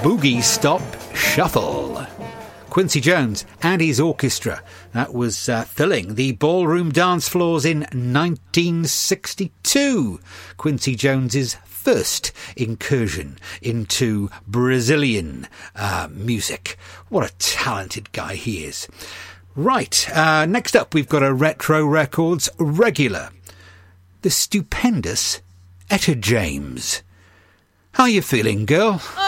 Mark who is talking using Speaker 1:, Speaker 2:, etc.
Speaker 1: Boogie Stop Shuffle. Quincy Jones and his orchestra. That was filling the ballroom dance floors in 1962. Quincy Jones's first incursion into Brazilian music. What a talented guy he is. Right, next up we've got a Retro Records regular. The stupendous Etta James. How you feeling, girl?